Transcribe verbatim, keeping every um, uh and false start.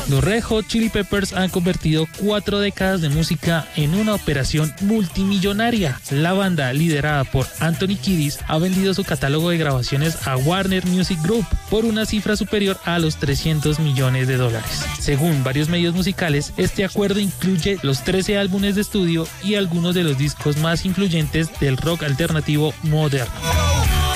Los Red Hot Chili Peppers han convertido cuatro décadas de música en una operación multimillonaria. La banda, liderada por Anthony Kiedis, ha vendido su catálogo de grabaciones a Warner Music Group por una cifra superior a los trescientos millones de dólares. Según varios medios musicales, este acuerdo incluye los trece álbumes de estudio y algunos de los discos más influyentes del rock alternativo moderno.